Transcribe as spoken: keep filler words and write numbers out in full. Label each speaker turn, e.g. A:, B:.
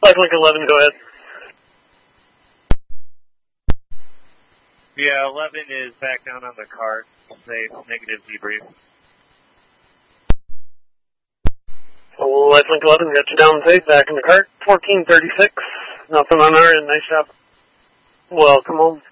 A: Link eleven, go ahead.
B: Yeah, eleven is back down on the cart. Safe, negative debrief.
A: Link eleven, got you down safe, back in the cart. fourteen thirty-six, nothing on our end, nice job. Welcome home.